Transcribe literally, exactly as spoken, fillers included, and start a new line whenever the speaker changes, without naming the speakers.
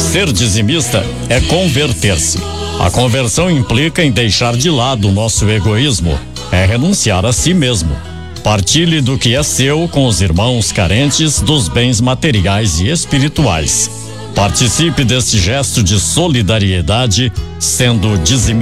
Ser dizimista é converter-se. A conversão implica em deixar de lado o nosso egoísmo, é renunciar a si mesmo. Partilhe do que é seu com os irmãos carentes dos bens materiais e espirituais. Participe deste gesto de solidariedade, sendo dizimista.